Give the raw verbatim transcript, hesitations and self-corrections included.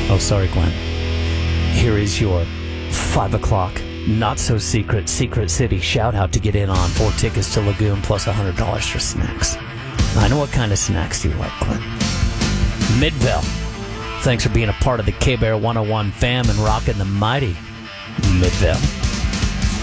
Oh, sorry, Glenn. Here is your five o'clock not-so-secret Secret City shout-out to get in on. Four tickets to Lagoon plus one hundred dollars for snacks. I know what kind of snacks do you like, Glenn. Midvale. Thanks for being a part of the K-Bear one oh one fam and rocking the mighty Midvale.